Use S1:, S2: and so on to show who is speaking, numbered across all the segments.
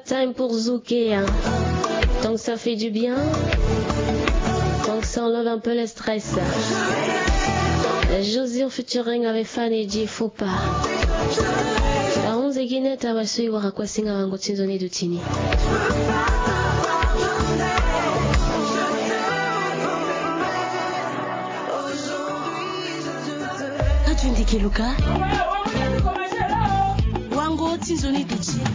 S1: time pour zouker, hein. Tant que ça fait du bien, tant que ça enlève un peu le stress. Josie en featuring avec Fanny G, faut pas. Onze Guinette à Wasui Warakwasinga Wangotinzoni Dutini.
S2: Atundike Luka Wango Tinzoni Dutini.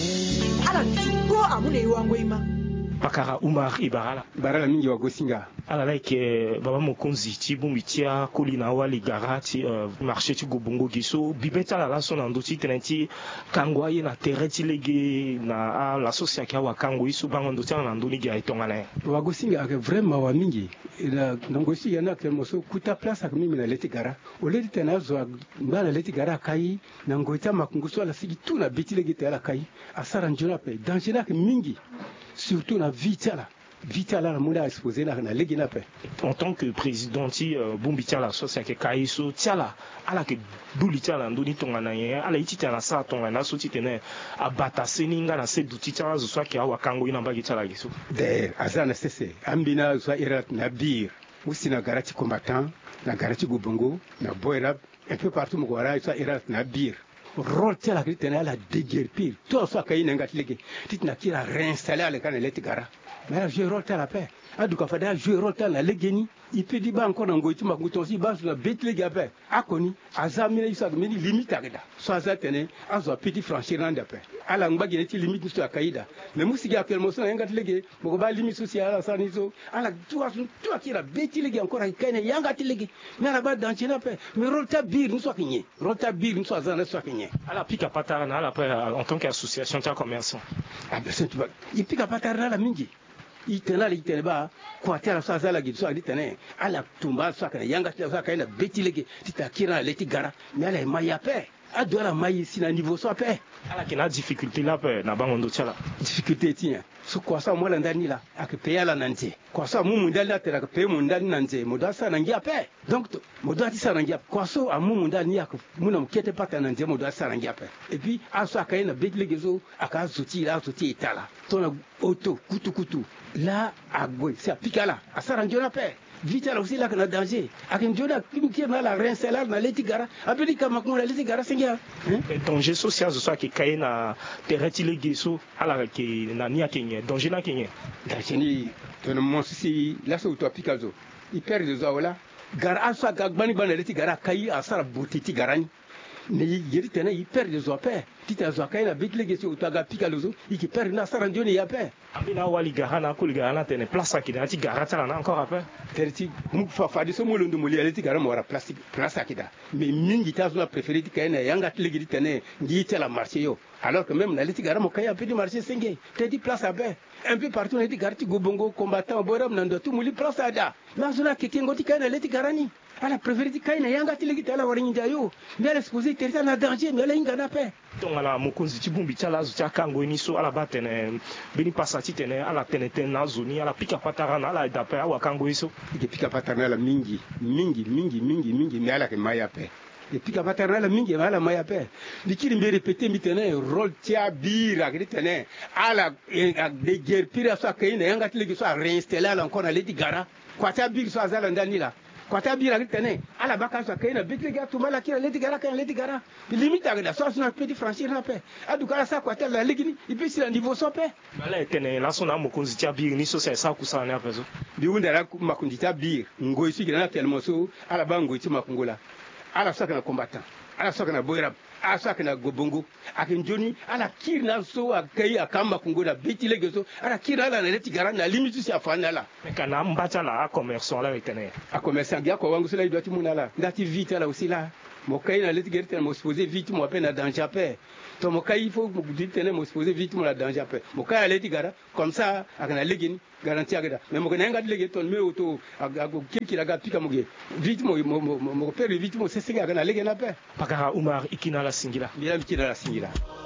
S3: Ala ko amune wango ima.
S4: Pakara Umar Ibarala.
S5: Barala mingi wa Gosinga.
S4: Ala like baba mokonzi ti bumbitia kolina wali garati marché ti gobongo giso bibeta la laso na ndoti tenenti kangwa ye na tereti lege na l'association ki wa kango isu bango ndoti na ndoni ga itongana.
S5: Wa Gosinga ake vraiment wa mingi na ngosi yana ke moso kuta place ak mimi na leti gara. Oledi tena zo ngana leti gara kai na ngoita makunguso ala sigi tu na biti lege tela kai asara njona pe danger ak mingi surtout na vitala. Vitala muna exposé na legi na pe.
S4: En tant que président ti bumbitia la association kai so tiala ala ke bulita na ndoni tongana ye ala itita na sa tongana so titene abata seninga na se dutita zo so ki wa kango ina mbagi tiala giso.
S5: De azana sese ambina zo irat na bir aussi na garati combattant na garati gobongo na boyrap un peu partout mo wara zo irat na bir rôle tela ki tena la déguerpir tout so kai na ngatlege titna kira réinstaller ala kana leti gara. Mais là, je rôle la paix. A du café, je rôle la légénie. Il peut dire encore dans Goïti, ma goutte aussi, bas sur la bête les gars, a connu, a zamé, il s'est mis limite à Reda. Soit à tenir, à son petit franchir en de paix. À la mbag, il est limite sur la caïda. Mais Moussi a quel mot, un gars légué, mon bas limite social à la saniso. À la toi qui a bête les gars encore à Kane, Yanga légué. Mais à la base dans China paix. Mais rôle ta bir, nous soit signé. Rôle ta bir, nous soit zan, soit signé.
S4: À la pique à Patarana, après, en tant qu'association de commerçants.
S5: Ah, ben c'est tout. Il pique à Patarana la mingi. Itena ba kwa tela sa zala gidso aditene ala tumba sa kana yanga sa kana betilege titakira leti gara mais ala maya pe adora mayi sina niveau so pe
S4: ala kina difficulté là pe na bango ndo chala
S5: difficulté tinya so kwa sa mola ndani la akpeya la nante kwa sa mumu ndani la tera pe mu ndani nante moda sa nangia pe donc moda ti sa nangia kwa so amumu ndani ya muna mkete pata nante moda sa nangia pe et puis aso akaina betilege zo akazuti la zuti itala tona auto kutu là à Boy, c'est à Picala, à Saranjona Père. Vite là aussi là qu'on a danger. À Kenjona, qui m'a la réinstallée dans l'Etigara, à Pelika Macron, la l'Etigara, c'est bien.
S4: Danger social, ce soit qui caille na terreti le guesso, à la qui n'a ni à Kenya, danger na Kenya.
S5: Danger, ton mon si, là c'est où tu as Picasso. Il perd des oies Gara, à soit Gagbani Ban, l'Etigara, Kayi, à Sarah Boutiti Garani. Mais il tena il perd des oies tita zokai na bit legesi utaga pikalozo iki perd na sarandioni ya pe
S4: amina wali garana ko ligana tene place akida ti garata na encore après
S5: terti mu fa fa di so mo londo mo li aleti garama wara plastique place akida mais mingi ta zo préféré ti kayna yanga legi tene ngi tela marché yo alors que même na leti garama kaya petit marché sengé te di place à paix un peu partout na di garti gobongo combattant boram nando tout mo li place ada na zona kekengo ti kayna leti garani ala préféré ti kayna yanga ti legi tela waringi jayo mais elle exposé terta na danger mais elle inga na paix
S4: donc ala mokonzi ti bumbi tala zo ti kango ni so ala batene beni pasati tene ala tene na zoni ala pika patarana ala dape awa kango iso
S5: ike pika patarana la mingi mais ala ke maya pe et pika patarana la mingi ala maya pe dikiri mbe répéter mitene rôle tia bira ke tene ala de guerre pira so kayina yanga ti legi so réinstaller ala encore na ledi gara kwa tia bir so azala ndani la kwata bira kitene ala baka so kayna bitli ga tumala kira leti gara kan leti gara limite avec la sauce na petit franchir na pe adu kala sa kwata la ligini ipi sila niveau so pe
S4: bala tene la sona mokonzi tia bira ni so sa kusana na peso
S5: bi wunda la makundi tia bira ngoi sigi na tellement so ala bango ti makungula ala saka na combattant ala saka na boyrab ala saka na gobongo akin joni ala kirna so akai akamba kungola biti legeso ala kirna la leti gara na limite si afana la
S4: kana mbata la commerçant la tene
S5: a commerçant gya ko wangu sila idoti munala ndati vite la aussi là mo kai na leti gerte mo supposé vite mo peine na danger pe to mo kai il faut mo dite tene mo supposé vite mo la danger pe mo kai leti gara comme ça akana legini garantie agada mais mo kana ngad legi ton me auto ago kirki la ga pika mo ge vite mo perdre vite mo c'est singa akana legena pe
S4: pakara Umar ikina la singila
S5: bila ikina la singila